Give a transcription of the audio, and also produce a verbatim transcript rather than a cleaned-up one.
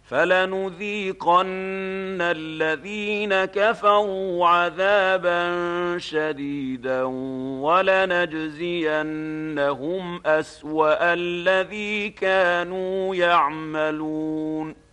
فلنذيقن الذين كفروا عذابا شديدا ولنجزينهم أسوأ الذي كانوا يعملون